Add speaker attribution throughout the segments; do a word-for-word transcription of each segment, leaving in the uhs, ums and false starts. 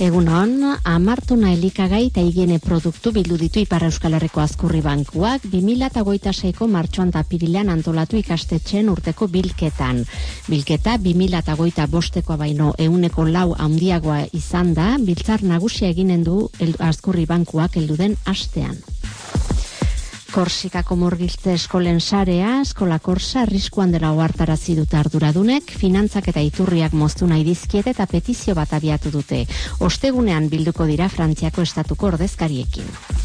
Speaker 1: Egunon, Amartona elikagai eta higiene produktu bildu ditu Ipar Euskal Herriko Azkurri Bankuak bi mila hogeita seiko martxoan eta apirilean antolatu ikastetxeen urteko bilketan. Bilketa bi mila hogeita bostekoa baino ehuneko lau handiagoa izan da, biltzar nagusia eginen du Azkurri Bankuak heldu den astean. Korsikako murgiltze eskolen sarea, eskola korsa arriskuan dela ohartarazi dute arduradunek, finantzak eta iturriak moztu nahi dizkiete eta petizio bat abiatu dute. Ostegunean bilduko dira Frantziako estatuko ordezkariekin.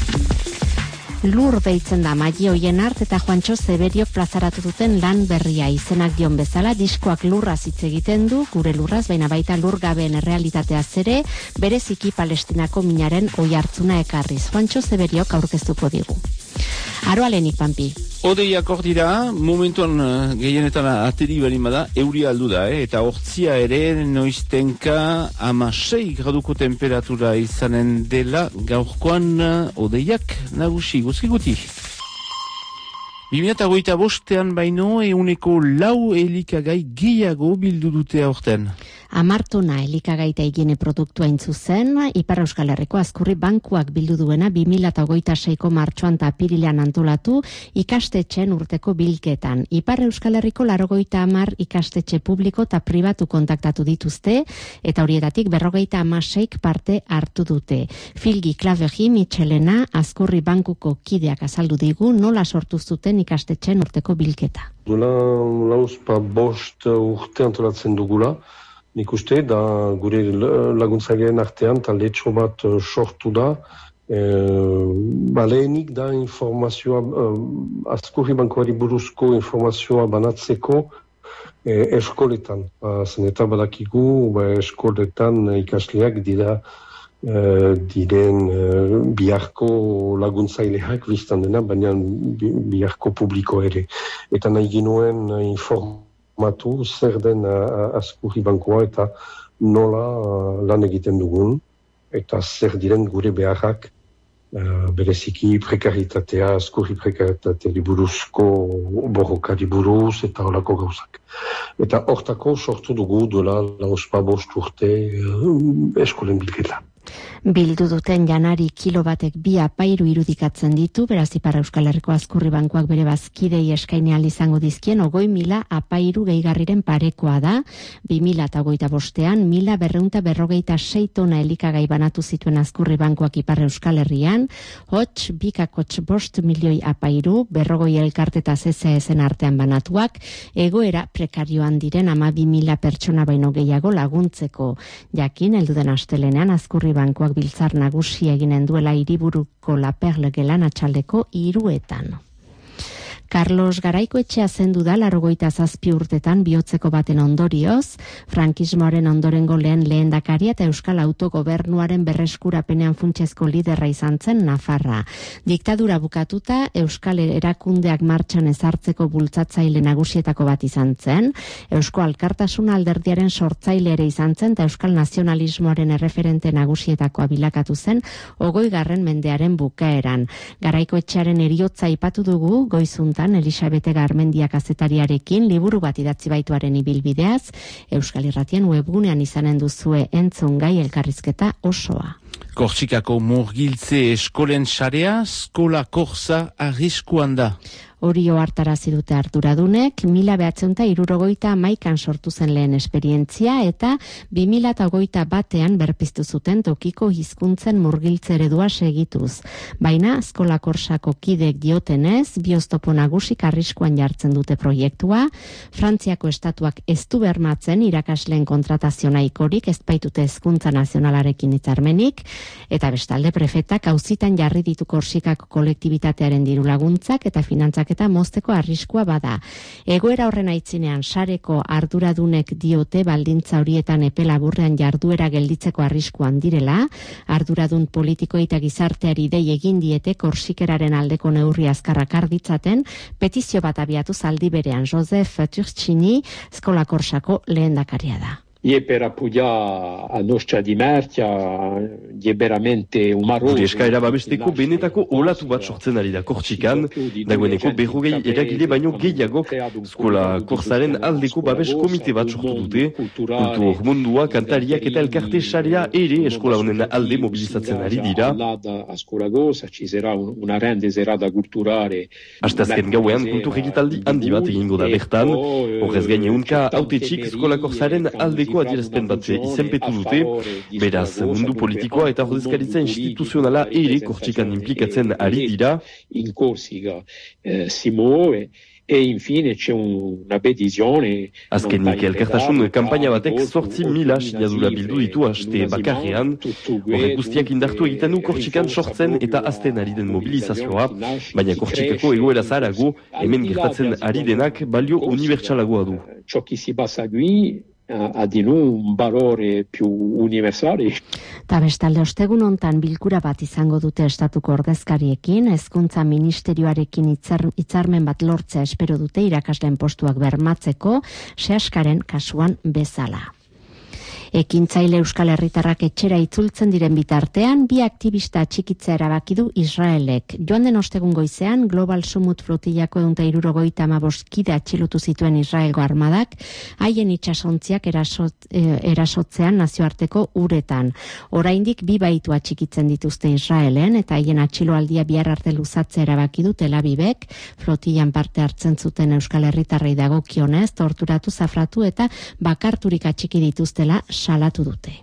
Speaker 1: Lur deitzen da Magi Oienart eta Juantxo Zeberiok plazaratu duten lan berria, izenak dion bezala diskoak lurraz hitz egiten du, gure lurraz, baina baita lur gabeen errealitateaz ere, bereziki Palestinako minaren oihartzuna ekarriz. Juantxo Zeberiok aurkeztuko digu. Aroalenik, Pampi.
Speaker 2: Odeiak hor dira, momentuan uh, gehienetan ateri balin bada, euria aldu da, eh? Eta hortzia ere noiztenka ama sei graduko temperatura izanen dela, gaurkoan uh, odeiak nagusi, guzki guti. bi mila hogeita bostean baino euneko lau elikagai gehiago bildu dute aurten.
Speaker 1: Amartona elikagai eta higiene produktua intzuzen, Ipar Euskal Herriko Azkurri Bankuak bildu duena bi mila hogeita seiko martxoan eta apirilean antolatu ikastetxeen urteko bilketan. Ipar Euskal Herriko laurogeita hamar ikastetxe publiko eta pribatu kontaktatu dituzte, eta horietatik berrogeita hamaseik parte hartu dute. Filgi Klavegi Michelena Azkurri Bankuko kideak azaldu digu nola sortu zuten ikastetxeen urteko bilketa.
Speaker 3: Duela lauzpa bost urte antolatzen dugula, nik uste da gure laguntzaileen artean taldetxo bat sortu da, e, baleenik da informazioa, e, Azkurri Bankuari buruzko informazioa banatzeko e, eskoletan. Zen eta badakigu ba, eskoletan ikasleak dira Uh, diren uh, biharko laguntzaileak biztan dena, baina bi, biharko publiko ere. Eta nahi ginuen uh, informatu zer den uh, Azkurri Bankua eta nola uh, lan egiten dugun, eta zer diren gure beharrak uh, bereziki prekaritatea, Azkurri prekaritatea buruzko borrokari buruz eta holako gauzak. Eta hortako sortu dugu duela lauzpa bost urte uh, eskolen bilketa.
Speaker 1: Bildu duten janari kilo batek bi apairu irudikatzen ditu, beraz Ipar Euskal Herriko Azkurri Bankuak bere bazkidei eskaini ahal izango dizkien ogoi mila apairu gehigarriren parekoa da, bi mila hogeita bostean, mila berreunta berrogeita sei tona elikagai banatu zituen Azkurri Bankuak Ipar Euskal Herrian, hots bikakotx bost milioi apairu, berrogoi elkarte eta Z C S-en artean banatuak, egoera prekarioan diren ama bi mila pertsona baino gehiago laguntzeko. Jakin, helduden astelenean Azkurri Bankuak biltzar nagusia eginen duela hiriburuko La Perle gelan atxaldeko hiruetan. Carlos Garaikoetxea zendu da laurogeita zazpi urtetan bihotzeko baten ondorioz, frankismoaren ondorengo lehen lehendakaria eta Euskal Autogobernuaren berreskurapenean funtsezko liderra izan zen Nafarra. Diktadura bukatuta, Euskal erakundeak martxan ezartzeko bultzatzaile nagusietako bat izan zen, Eusko Alkartasun alderdiaren sortzaile ere izan zen eta Euskal Nazionalismoaren erreferente nagusietakoa bilakatu zen hogei garren mendearen bukaeran. Garaikoetxearen heriotza aipatu dugu goizuntan Elisabete Garmendia kazetariarekin liburu bat idatzi baituaren ibilbideaz, Euskal Irratien webgunean izanen duzue entzun gai elkarrizketa osoa.
Speaker 2: Korsikako murgiltze eskolen sarea, eskola korsa arriskuan da.
Speaker 1: Hori ohartarazi dute arduradunek, mila behatzeunta hirurogeita hamaikan sortu zen lehen esperientzia eta bi mila hogeita batean berpiztu zuten tokiko hizkuntzen murgiltze eredua segituz. Baina, eskola korsako kidek diotenez, bi oztopo nagusik arriskuan jartzen dute proiektua, Frantziako estatuak ez du bermatzen irakasleen kontratazio nahikorik ez baitute hezkuntza nazionalarekin hitzarmenik, eta bestalde prefetak auzitan jarri ditu Korsikako kolektibitatearen diru laguntzak eta finantzak eta mozteko arriskua bada. Egoera horren aitzinean sareko arduradunek diote baldintza horietan epe laburrean jarduera gelditzeko arriskuan direla, arduradun politikoei eta gizarteari dei egin diete Korsikeraren aldeko neurri azkarrak arditzaten, petizio bat abiatu zaldi berean. Josef Turchini, eskola korsako lehendakaria da.
Speaker 4: e per appoggiare a nostra dimertia è veramente un marro.
Speaker 5: Gure eskaera babesteko benetako olatu bat sortzen ari da Kortxikan, dagoeneko berrogei eragile baino gehiagok Eskola Korzaren aldeko babes komite bat sortu dute, kultur mundua, kantariak eta elkarte sarea ere eskola honen alde mobilizatzen ari dira. Astazken gauean kultur egitaldi handi bat egingo da bertan, horrez gaine unka autetxik Eskola Korzaren aldeko adierazpen bat izenpetu dute, beraz mundu politikoa eta ordezkaritza instituzionala ere Kortxikan implikatzen ari dira.
Speaker 4: In Corsica eh, si muove e infine c'è una petizione.
Speaker 5: Azkenik elkartasun kanpaina batek zortzi mila sinadura bildu ditu aste bakarrean. Horrek guztiak indartu egiten du Kortxikan sortzen eta azten ari den mobilizazioa, baina Kortxikako egoera zaharago hemen gertatzen ari denak balio unibertsalagoa du.
Speaker 4: Ciò che si passa qui ha di un valore più universale.
Speaker 1: Ta bestalde ostegun hontan bilkura bat izango dute estatuko ordezkariekin, hezkuntza ministerioarekin hitzar, hitzarmen bat lortzea espero dute irakasleen postuak bermatzeko, sehaskaren kasuan bezala. Ekintzaile Euskal Herritarrak etxera itzultzen diren bitartean, bi aktivista atxikitzea erabaki du Israelek. Joan den ostegun goizean, Global Summit flotillako ehun eta hirurogeita hamabost kide atxilotu zituen Israelgo armadak, haien itsasontziak erasot, eh, erasotzean nazioarteko uretan. Oraindik bi baitu atxikitzen dituzte Israelen, eta haien atxiloaldia bihar arte luzatzea erabaki du Tel Avivek, flotillan parte hartzen zuten Euskal Herritarrei dagokionez, torturatu, zafratu eta bakarturik atxiki dituztela salatu dute.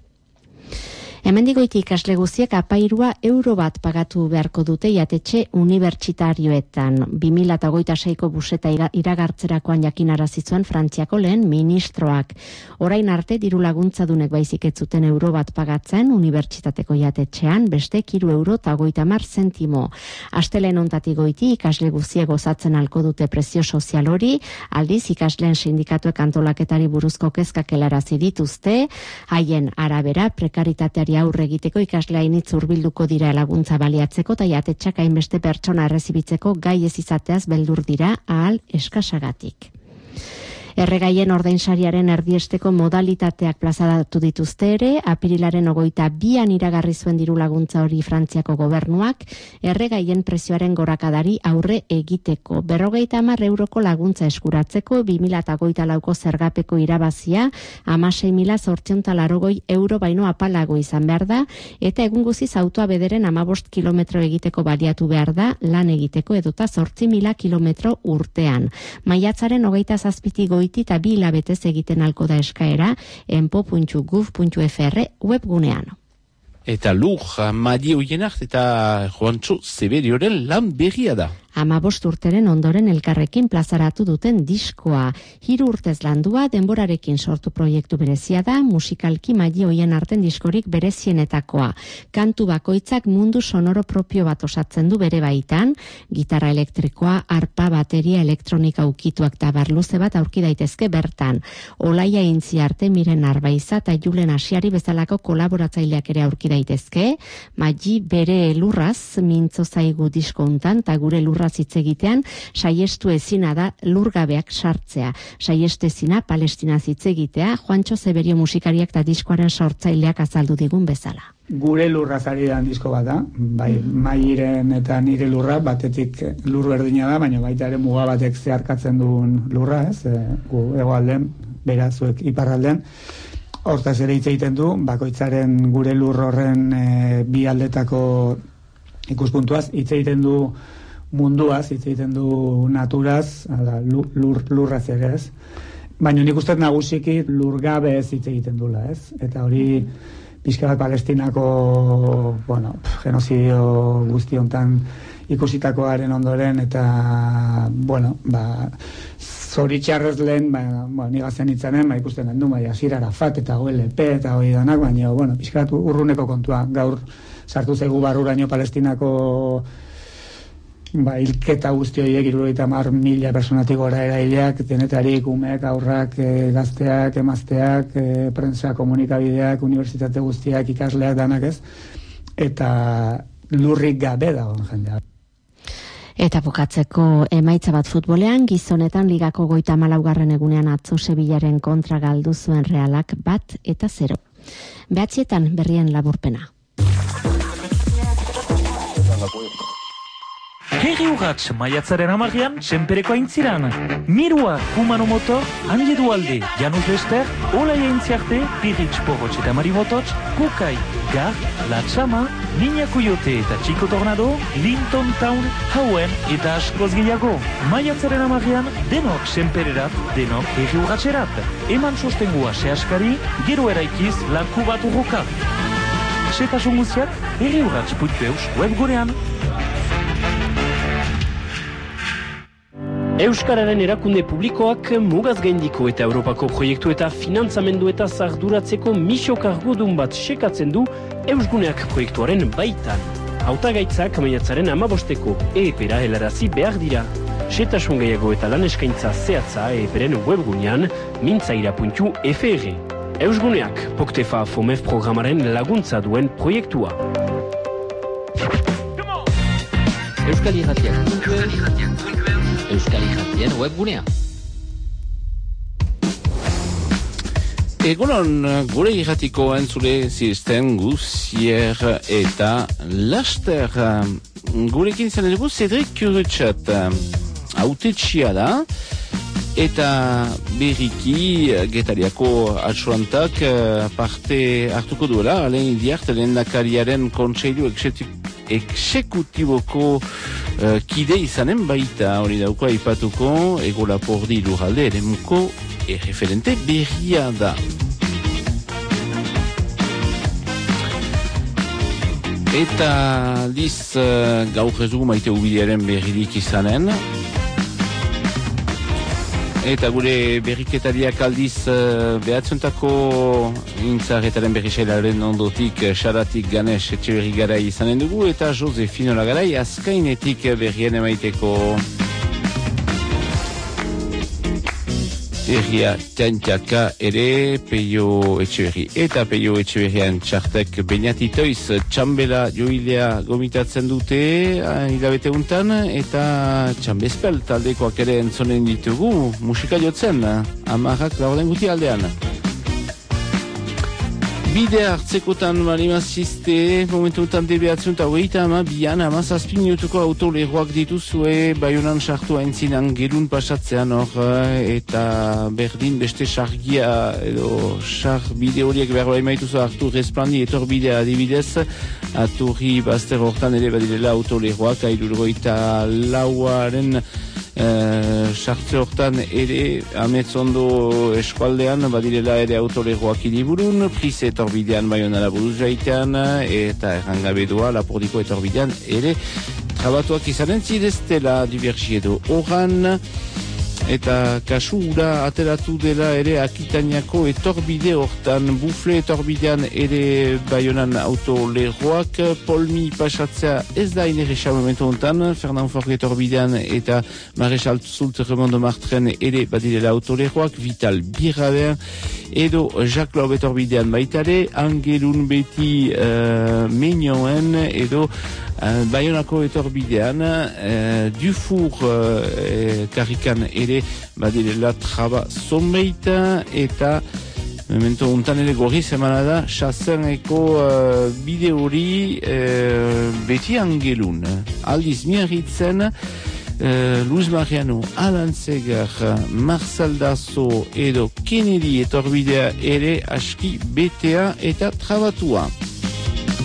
Speaker 1: Hemendigoiti ikasle guztiek apairua euro bat pagatu beharko dute jatetxe unibertsitarioetan. bi mila hogeita seiko buseta iragartzerakoan jakinarazi zuen Frantziako lehen ministroak. Orain arte diru laguntzadunek baizik ez zuten euro bat pagatzen unibertsitateko jatetxean, beste hiru euro eta hogeita hamar zentimo. Astelehen hontatik goiti ikasle guztiek gozatzen halko dute prezio sozial hori, aldiz ikasleen sindikatuek antolaketari buruzko kezkak helarazi dituzte, haien arabera prekaritateari aurre egiteko ikaslea initz hurbilduko dira laguntza baliatzeko eta jatetxak hainbeste pertsona errezibitzeko gai ez izateaz beldur dira ahal eskasagatik. Erregaien ordainsariaren erdiesteko modalitateak plazaratu dituzte ere, apirilaren hogeita bian iragarri zuen diru laguntza hori Frantziako gobernuak, erregaien prezioaren gorakadari aurre egiteko. Berrogeita hamar euroko laguntza eskuratzeko, bi mila hogeita lauko zergapeko irabazia, hamasei mila zortziehun eta laurogei euro baino apalago izan behar da, eta egun guziz autoa bederen hamabost kilometro egiteko baliatu behar da, lan egiteko edota zortzi mila kilometro urtean. Maiatzaren hogeita zazpitik goiti eta bi hilabetez egiten alko da eskaera enpo puntu gov puntu fr webgunean.
Speaker 2: Eta lur, Madi Oienak eta Juantxo Zeberioren lan berria da.
Speaker 1: Hamabost urteren ondoren elkarrekin plazaratu duten diskoa. Hiru urtez landua, denborarekin sortu proiektu berezia da, musikalki Madi Oien arten diskorik berezienetakoa. Kantu bakoitzak mundu sonoro propio bat osatzen du bere baitan, gitarra elektrikoa, arpa, bateria, elektronika ukituak eta barluze bat aurki daitezke bertan. Olaia Intzi arte Miren Arbaiza eta Julen Asiari bezalako kolaboratzaileak ere aurki daitezke. Madi bere lurraz mintzo zaigu disko hontan eta gure lurraz hitz egitean saiestu ezina da lurgabeak sartzea. Saiestu ezina Palestina hitz egitea, Juantxo Zeberio musikariak eta diskoaren sortzaileak azaldu digun bezala.
Speaker 6: Gure lurraz ari da disko bat da, bai, Mairen eta nire lurra, batetik lur berdina da, baina baita ere muga batek zeharkatzen duen lurra, ez, e, gu hegoalden, berazuek iparralden. Hortaz ere hitz egiten du, bakoitzaren gure lur horren e, bi aldetako ikuspuntuaz, hitz egiten du munduaz, hitz egiten du naturaz, ala, lur, lurraz ere ez. Baina nik uste nagusiki lurgabe ez hitz egiten dula, ez? Eta hori pixka bat Palestinako, bueno, genozidio guzti hontan ikusitakoaren ondoren, eta, bueno, ba, zoritxarrez lehen, ba, ba, nigazen hitzanen, ba, ikusten den du, ba, Yasir Arafat eta O L P eta hori danak, baina, bueno, pixka bat urruneko kontua, gaur sartu zaigu barruraino Palestinako ba, hilketa guzti horiek, hirurogeita hamar mila personatik gora eraileak, denetarik, umeak, aurrak, e, gazteak, emazteak, e, prensa, komunikabideak, unibertsitate guztiak, ikasleak danak ez, eta lurrik gabe dagoen jendea.
Speaker 1: Eta bukatzeko emaitza bat futbolean, gizonetan ligako goita malaugarren egunean atzo Sevillaren kontra galdu zuen Realak bat eta zero. Behatzietan berrien laburpena.
Speaker 7: Herri urratx, maiatzaren amarrian, senpereko aintziran. Mirua, Kumano Motor, Anje Dualde, Janus Lester, Olaia Intziarte, Piritz Porrotx eta Maribototx, Kukai, Gar, La Chama, Niña Coyote eta Chico Tornado, Linton Town, Hauen eta askoz gehiago. Maiatzaren amarrian, denok senpererat, denok herri urratxerat. Eman sostengua sehaskari, gero eraikiz laku bat urruka. Setasun guztiak, herri urratx puitpeus webgunean.
Speaker 8: Euskararen erakunde publikoak mugaz gaindiko eta Europako proiektu eta finantzamendu eta zarduratzeko misio kargudun bat sekatzen du Eusguneak proiektuaren baitan. Hautagaitzak maiatzaren amabosteko E E P-ra helarazi behar dira. Setasun gehiago eta lan eskaintza zehatza E E P-ren webgunean mintzaira puntu F R. Eusguneak, Poktefa Fomef programaren laguntza duen proiektua.
Speaker 9: Euskal Irratiak. Euskal Irratien webgunea.
Speaker 2: Egunon, gure irratiko entzule zizten guzier eta laster. Gurekin izan dugu Cedric Kurutxat, autetxia da, eta berriki Getariako atxuantak parte hartuko duela, alen diart, lehendakariaren kontseilu eksekutiboko uh, kide izanen baita, hori dauko aipatuko, Ego Lapordi lurralde eremuko erreferente berria da. Eta diz uh, gaur ez dugu maite ubidearen berririk izanen. Eta gure berriketariak aldiz uh, behatzuntako intzarretaren berrisailaren ondotik Xaratik Ganesh Etxeberri Garai izanen dugu eta Josefinola Garai azkainetik berrien emaiteko Herria Tantaka ere Peio Etxeberri eta Peio Etxeberrian txartek Beñatitoiz txambela joilea gomitatzen dute hilabete untan eta txambezpel taldekoak ere entzonen ditugu musika jotzen amarrak laurden guti aldean. Bide hartzekotan marimazizte, momentu untan debeatzen eta hogeita ama bian ama zazpin minutuko autoleroak dituzue Baionan sartu haintzinan gerun pasatzean hor eta berdin beste sargia edo sar bide horiek behar bai maituzu hartu resplandi etor bidea adibidez aturri bazter hortan ere badirela autoleroak airurgoita lauaren sartze uh, hortan ere ametzondo eskualdean badirela ere autoleroak iriburun prise etorbidean Baionara buruz jaitean eta errangabe doa Lapordiko etorbidean ere trabatuak izanen zideztela divergiedo oran eta kasu ura ateratu dela ere Akitaniako etorbide hortan bufle etorbidean ere Baionan autoleroak polmi pasatzea ez da inerresa momentu hontan Fernand Forge etorbidean eta Maréchal Zult Remondo Martren ere badirela autoleroak Vital Biraber edo Jacques Lob etorbidean baitare Angelun beti uh, Meñoen edo uh, Baionako etorbidean uh, Dufour uh, Karikan ere badirela traba zonbeita eta memento untan ere gorri zemana da Chasseneko uh, bide hori uh, beti Angelun aldiz miarritzen Uh, Luis Mariano, Alan Segar, Marcel Dasso edo Kennedy etorbidea ere aski betea eta trabatua.